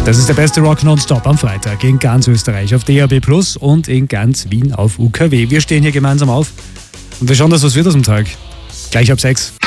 Das ist der beste Rock nonstop am Freitag in ganz Österreich auf DAB+ und in ganz Wien auf UKW. Wir stehen hier gemeinsam auf und wir schauen, dass was wird aus dem Tag. Gleich ab 6.